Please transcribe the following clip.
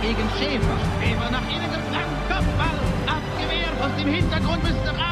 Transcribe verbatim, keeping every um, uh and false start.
gegen Schäfer. Schäfer nach innen geflankt, Kopfball, abgewehrt, aus dem Hintergrund müsste rein.